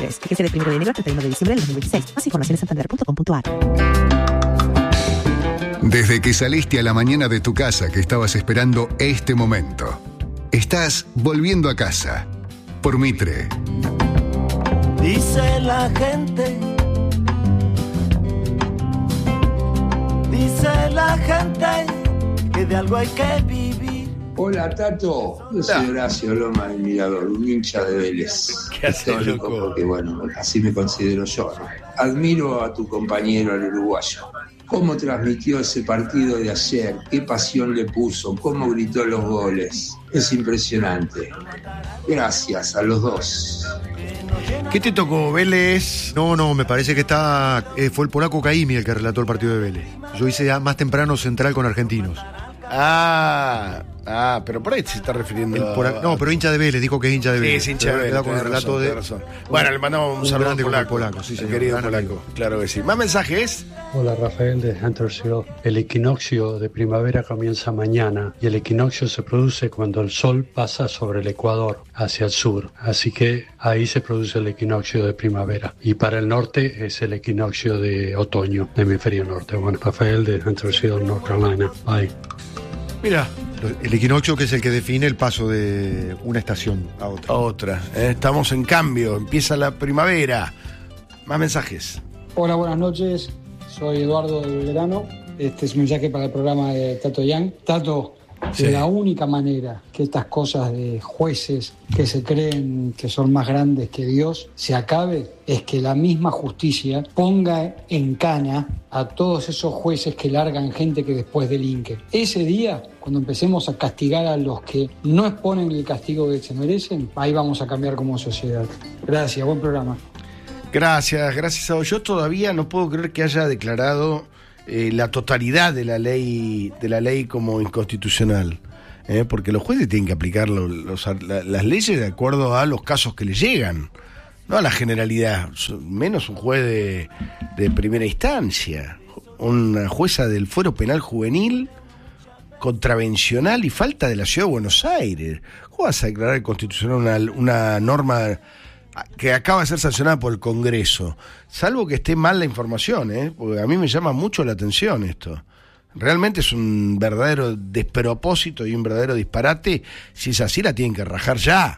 2023. Fíjese del 1 de enero al 31 de diciembre del 2026. Más información en santander.com.ar. Desde que saliste a la mañana de tu casa que estabas esperando este momento, estás volviendo a casa por Mitre. Dice la gente que de algo hay que vivir. Hola, Tato. Yo soy Horacio Loma del Mirador, un hincha de Vélez. ¿Qué haces, loco? Porque, bueno, así me considero yo, ¿no? Admiro a tu compañero, el uruguayo. Cómo transmitió ese partido de ayer, qué pasión le puso, cómo gritó los goles. Es impresionante. Gracias a los dos. ¿Qué te tocó, Vélez? No, me parece que fue el polaco Caimi el que relató el partido de Vélez. Yo hice más temprano Central con Argentinos. Pero por ahí se está refiriendo No, pero hincha de Vélez, dijo que es hincha de Vélez. Sí, es hincha de Vélez. Con el relato de... Bueno, le mandamos un saludo al polaco. Sí, señor. Querido polaco, claro que sí. ¿Más mensajes? Hola, Rafael de Huntersville. El equinoccio de primavera comienza mañana y el equinoccio se produce cuando el sol pasa sobre el ecuador hacia el sur. Así que ahí se produce el equinoccio de primavera. Y para el norte es el equinoccio de otoño, de hemisferio norte. Bueno, Rafael de Huntersville, North Carolina. Bye. Mira, el equinoccio que es el que define el paso de una estación a otra. Estamos en cambio, empieza la primavera. Más mensajes. Hola, buenas noches. Soy Eduardo del Belgrano. Este es un mensaje para el programa de Tato Yang. Tato, Sí. La única manera que estas cosas de jueces que se creen que son más grandes que Dios se acabe es que la misma justicia ponga en cana a todos esos jueces que largan gente que después delinque. Ese día, cuando empecemos a castigar a los que no exponen el castigo que se merecen, ahí vamos a cambiar como sociedad. Gracias, buen programa. Gracias a vos. Yo todavía no puedo creer que haya declarado la totalidad de la ley como inconstitucional, porque los jueces tienen que aplicar las leyes de acuerdo a los casos que les llegan, no a la generalidad, menos un juez de primera instancia, una jueza del fuero penal juvenil, contravencional y falta de la Ciudad de Buenos Aires. ¿Cómo vas a declarar constitucional una norma que acaba de ser sancionada por el Congreso? Salvo que esté mal la información, porque a mí me llama mucho la atención esto. Realmente es un verdadero despropósito y un verdadero disparate. Si es así, la tienen que rajar ya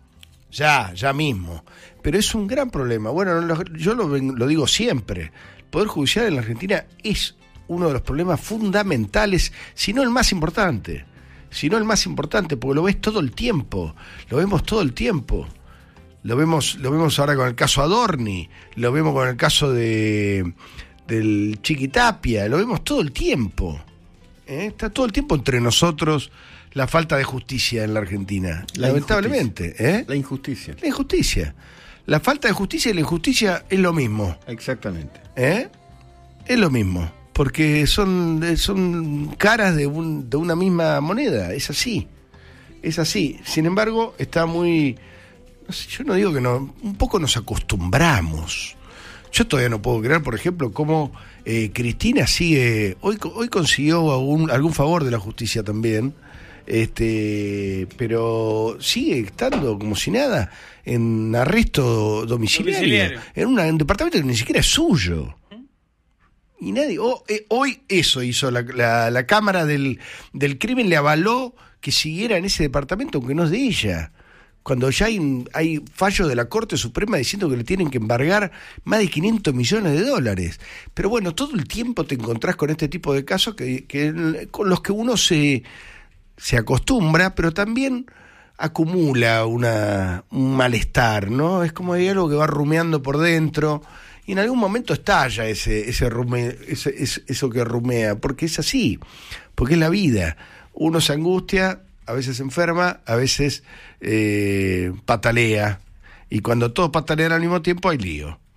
mismo. Pero es un gran problema. Bueno, yo lo digo siempre. El Poder Judicial en la Argentina es uno de los problemas fundamentales, si no el más importante. Porque lo ves todo el tiempo. Lo vemos todo el tiempo. Lo vemos ahora con el caso Adorni, lo vemos con el caso del Chiquitapia, lo vemos todo el tiempo. Está todo el tiempo entre nosotros la falta de justicia en la Argentina, lamentablemente. La injusticia. La injusticia. La falta de justicia y la injusticia es lo mismo. Exactamente. Es lo mismo, porque son caras de una misma moneda, es así. Sin embargo, está muy... Yo no digo que no, un poco nos acostumbramos. Yo todavía no puedo creer, por ejemplo, cómo Cristina sigue, hoy consiguió algún favor de la justicia también, pero sigue estando como si nada en arresto domiciliario. En un departamento que ni siquiera es suyo. Y nadie, hoy eso hizo la Cámara del Crimen, le avaló que siguiera en ese departamento, aunque no es de ella. Cuando ya hay fallos de la Corte Suprema diciendo que le tienen que embargar más de $500 millones. Pero bueno, todo el tiempo te encontrás con este tipo de casos con los que uno se acostumbra, pero también acumula un malestar, ¿no? Es como hay algo que va rumeando por dentro y en algún momento estalla eso que rumea, porque es así, porque es la vida. Uno se angustia, a veces se enferma, a veces patalea, y cuando todos patalean al mismo tiempo hay lío,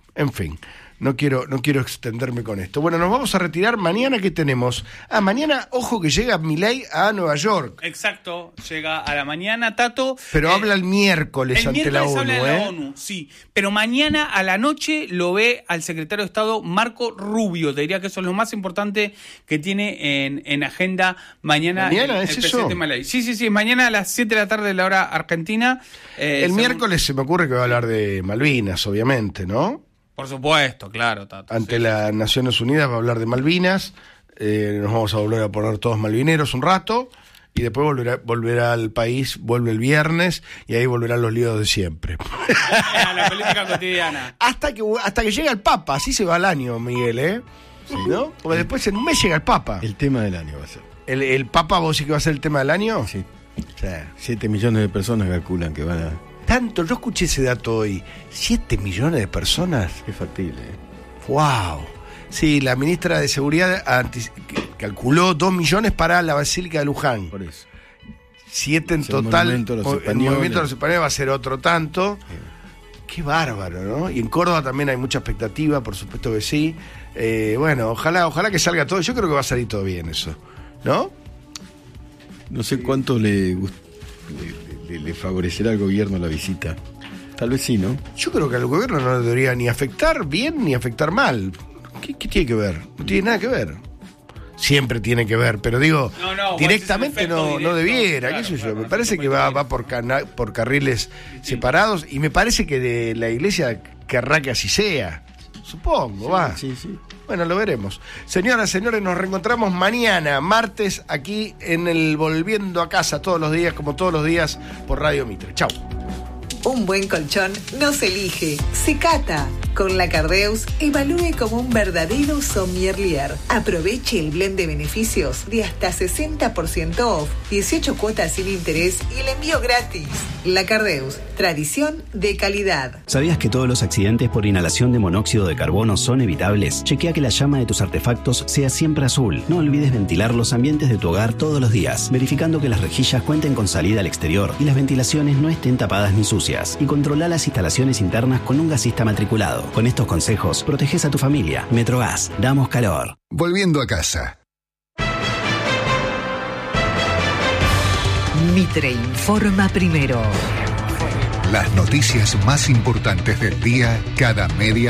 en fin. No quiero extenderme con esto. Bueno, nos vamos a retirar. Mañana, ¿qué tenemos? Mañana, ojo que llega Milei a Nueva York. Exacto, llega a la mañana, Tato. Pero habla el miércoles ante la ONU. Habla en la ONU, sí. Pero mañana a la noche lo ve al secretario de Estado Marco Rubio. Te diría que eso es lo más importante que tiene en agenda mañana. ¿Mañana el es presidente eso? Milei. Sí, mañana a las 7 de la tarde de la hora argentina. El miércoles se me ocurre que va a hablar de Malvinas, obviamente, ¿no? Por supuesto, claro, Tato. Ante las Naciones Unidas va a hablar de Malvinas, nos vamos a volver a poner todos malvineros un rato, y después volverá al país, vuelve el viernes, y ahí volverán los líos de siempre. A la política cotidiana. Hasta que llega el Papa, así se va el año, Miguel, ¿eh? Sí. ¿No? Porque después en un mes llega el Papa. El tema del año va a ser. ¿El Papa vos sí que va a ser el tema del año? Sí. O sea, 7 millones de personas calculan que van a... Tanto, yo escuché ese dato hoy. 7 millones de personas. Es factible. ¡Wow! Sí, la ministra de Seguridad calculó 2 millones para la Basílica de Luján. Por eso. 7 en total. El movimiento de los españoles va a ser otro tanto. Sí. Qué bárbaro, ¿no? Y en Córdoba también hay mucha expectativa, por supuesto que sí. Bueno, ojalá que salga todo. Yo creo que va a salir todo bien eso, ¿no? No sé cuánto le favorecerá al gobierno la visita. Tal vez sí, ¿no? Yo creo que al gobierno no le debería ni afectar bien ni afectar mal. ¿Qué tiene que ver? No tiene nada que ver. Siempre tiene que ver, pero digo, directamente no debiera, claro, qué sé yo. Me parece que va por carriles separados, y me parece que de la Iglesia querrá que así sea. Supongo, va. Sí. Bueno, lo veremos. Señoras, señores, nos reencontramos mañana, martes, aquí en el Volviendo a Casa, todos los días, como todos los días, por Radio Mitre. Chau. Un buen colchón no se elige, se cata. Con la Cardeus, evalúe como un verdadero sommelier. Aproveche el blend de beneficios de hasta 60% off, 18 cuotas sin interés y el envío gratis. La Cardeus, tradición de calidad. ¿Sabías que todos los accidentes por inhalación de monóxido de carbono son evitables? Chequea que la llama de tus artefactos sea siempre azul. No olvides ventilar los ambientes de tu hogar todos los días, verificando que las rejillas cuenten con salida al exterior y las ventilaciones no estén tapadas ni sucias. Y controla las instalaciones internas con un gasista matriculado. Con estos consejos, proteges a tu familia. Metrogas, damos calor. Volviendo a casa. Mitre informa primero. Las noticias más importantes del día cada media